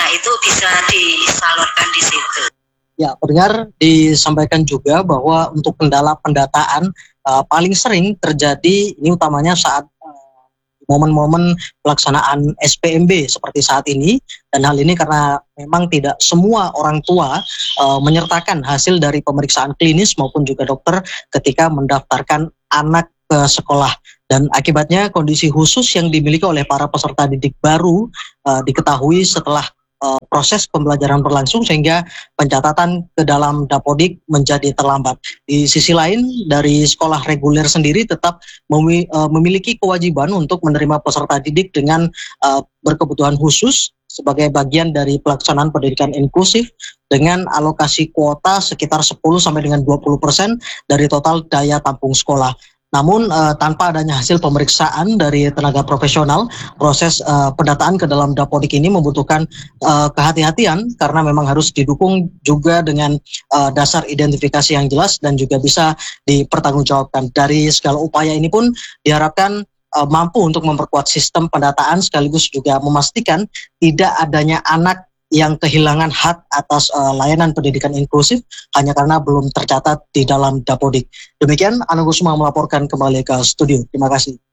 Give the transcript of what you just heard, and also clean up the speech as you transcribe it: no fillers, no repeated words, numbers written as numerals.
itu bisa disalurkan di situ. Ya, pendengar, disampaikan juga bahwa untuk kendala pendataan paling sering terjadi ini utamanya saat momen-momen pelaksanaan SPMB seperti saat ini, dan hal ini karena memang tidak semua orang tua menyertakan hasil dari pemeriksaan klinis maupun juga dokter ketika mendaftarkan anak ke sekolah, dan akibatnya kondisi khusus yang dimiliki oleh para peserta didik baru diketahui setelah proses pembelajaran berlangsung sehingga pencatatan ke dalam Dapodik menjadi terlambat. Di sisi lain, dari sekolah reguler sendiri tetap memiliki kewajiban untuk menerima peserta didik dengan berkebutuhan khusus sebagai bagian dari pelaksanaan pendidikan inklusif dengan alokasi kuota sekitar 10 sampai dengan 20% dari total daya tampung sekolah. Namun tanpa adanya hasil pemeriksaan dari tenaga profesional, proses pendataan ke dalam Dapodik ini membutuhkan kehati-hatian karena memang harus didukung juga dengan dasar identifikasi yang jelas dan juga bisa dipertanggungjawabkan. Dari segala upaya ini pun diharapkan mampu untuk memperkuat sistem pendataan sekaligus juga memastikan tidak adanya anak yang kehilangan hak atas layanan pendidikan inklusif hanya karena belum tercatat di dalam Dapodik. Demikian, Anung Kusuma melaporkan kembali ke studio. Terima kasih.